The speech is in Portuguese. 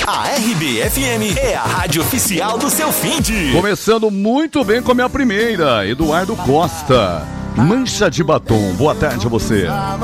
A RBFM é a rádio oficial do seu finde. Começando muito bem com a minha primeira, Eduardo Costa. Mancha de batom. Boa tarde a você.